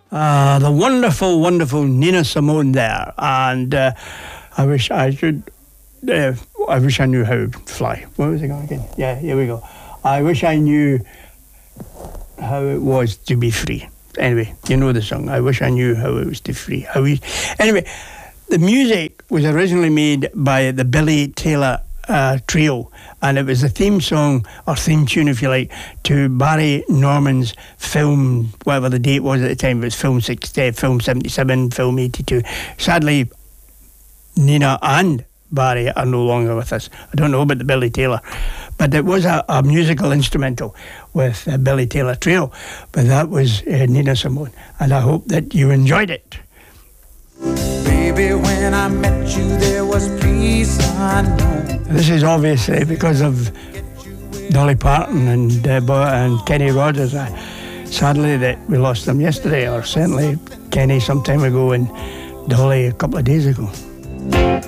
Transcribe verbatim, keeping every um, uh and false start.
Uh, the wonderful, wonderful Nina Simone there. And uh, I wish I could, uh, I wish I knew how to fly. What was it going again? Yeah, here we go. I wish I knew how it was to be free. Anyway, you know the song. I wish I knew how it was to free. How we, anyway, the music was originally made by the Billy Taylor uh, Trio, and it was the theme song, or theme tune if you like, to Barry Norman's film, whatever the date was at the time. It was film sixty, film seventy-seven, film eighty-two. Sadly, Nina and Barry are no longer with us. I don't know about the Billy Taylor, but it was a, a musical instrumental with uh, Billy Taylor Trio, but that was uh, Nina Simone, and I hope that you enjoyed it. Baby, when I met you, there was peace unknown. This is obviously because of Dolly Parton and uh, Bo- and Kenny Rogers. Uh, sadly, that we lost them yesterday, or certainly Kenny some time ago and Dolly a couple of days ago.